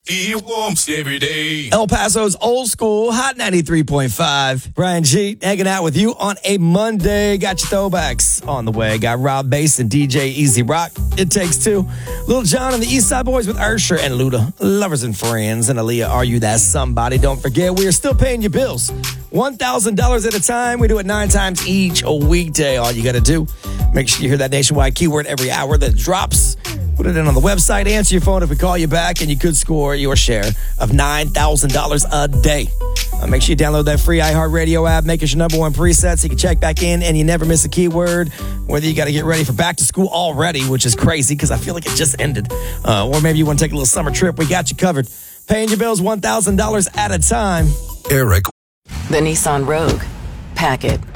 Feel warmth every day. El Paso's old school, Hot 93.5. Brian G hanging out with you on a Monday. Got your throwbacks on the way. Got Rob Bass and DJ Easy Rock. It Takes Two. Lil Jon and the East Side Boys with Usher and Luda. Lovers and Friends. And Aaliyah, Are You That Somebody? Don't forget, we are still paying your bills. $1,000 at a time. We do it 9 times each a weekday. All you got to do, make sure you hear that nationwide keyword every hour that drops. Put it in on the website, answer your phone if we call you back, and you could score your share of $9,000 a day. Make sure you download that free iHeartRadio app, make it your number one preset so you can check back in and you never miss a keyword. Whether you got to get ready for back to school already, which is crazy because I feel like it just ended, or maybe you want to take a little summer trip, we got you covered. Paying your bills $1,000 at a time. Eric. The Nissan Rogue. Pack it.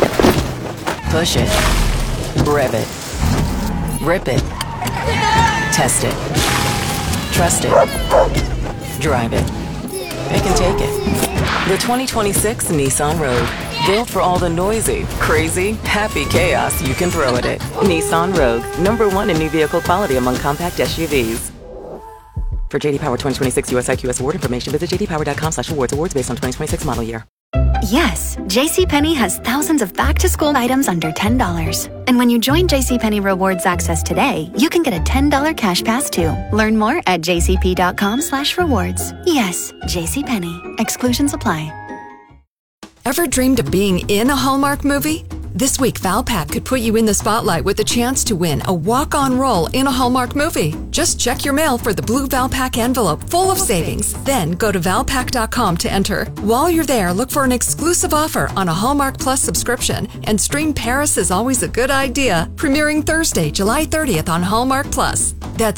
Push it. Rev it. Rip it. Test it. Trust it. Drive it. It can take it. The 2026 Nissan Rogue. Built for all the noisy, crazy, happy chaos you can throw at it. Nissan Rogue. #1 in new vehicle quality among compact SUVs. For JD Power 2026 US IQS award information, visit jdpower.com/awards. Awards based on 2026 model year. Yes, JCPenney has thousands of back-to-school items under $10. And when you join JCPenney Rewards Access today, you can get a $10 cash pass too. Learn more at jcp.com/rewards. Yes, JCPenney. Exclusions apply. Ever dreamed of being in a Hallmark movie? This week, Valpak could put you in the spotlight with the chance to win a walk-on role in a Hallmark movie. Just check your mail for the blue Valpak envelope full of savings. Then go to valpak.com to enter. While you're there, look for an exclusive offer on a Hallmark Plus subscription and stream Paris is Always a Good Idea, premiering Thursday, July 30th on Hallmark Plus. That's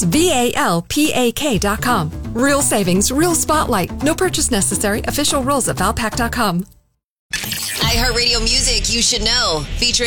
VALPAK.com. Real savings, real spotlight. No purchase necessary. Official rules at valpak.com. iHeartRadio Music, You Should Know, featuring